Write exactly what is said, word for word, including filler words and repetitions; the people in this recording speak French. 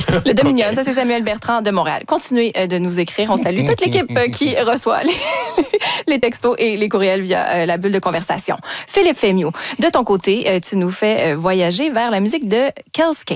Le Dominion, ça c'est Samuel Bertrand de Montréal. Continuez de nous écrire. On salue toute l'équipe qui reçoit les, les textos et les courriels via la bulle de conversation. Philippe Fémieux, de ton côté, tu nous fais voyager vers la musique de Kelsey.